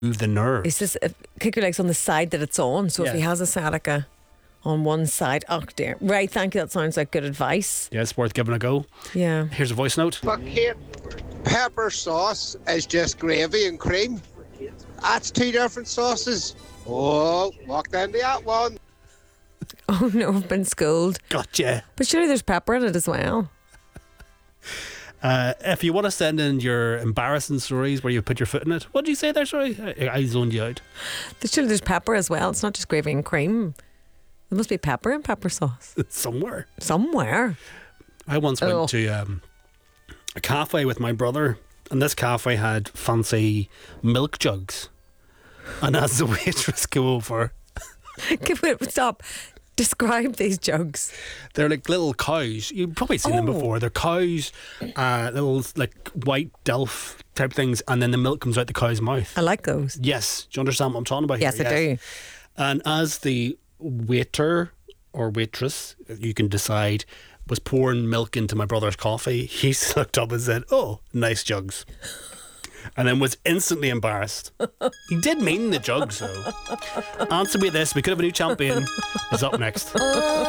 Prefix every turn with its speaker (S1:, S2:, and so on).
S1: the nerve.
S2: It's just kick your legs on the side that it's on. So if he has a sciatica on one side, oh dear. Right, thank you. That sounds like good advice.
S1: Yeah, it's worth giving a go.
S2: Yeah.
S1: Here's a voice note.
S3: But Kate, pepper sauce is just gravy and cream. That's two different sauces. Oh, walked into that one.
S2: Oh no, I've been schooled.
S1: Gotcha.
S2: But surely there's pepper in it as well.
S1: If you want to send in your embarrassing stories where you put your foot in it, what did you say there? Sorry, I zoned you out.
S2: Surely there's pepper as well. It's not just gravy and cream. There must be pepper in pepper sauce.
S1: Somewhere.
S2: I
S1: once went to a cafe with my brother, and this cafe had fancy milk jugs. And as the waitress came over...
S2: Stop. Describe these jugs.
S1: They're like little cows. You've probably seen them before. They're cows, little like white Delf type things, and then the milk comes out the cow's mouth.
S2: I like those.
S1: Yes. Do you understand what I'm talking about
S2: yes,
S1: here?
S2: Yes, I do.
S1: And as the waiter or waitress, you can decide, was pouring milk into my brother's coffee, he looked up and said, "Oh, nice jugs." And then was instantly embarrassed. He did mean the jugs, though. Answer me this. We could have a new champion. Is up next.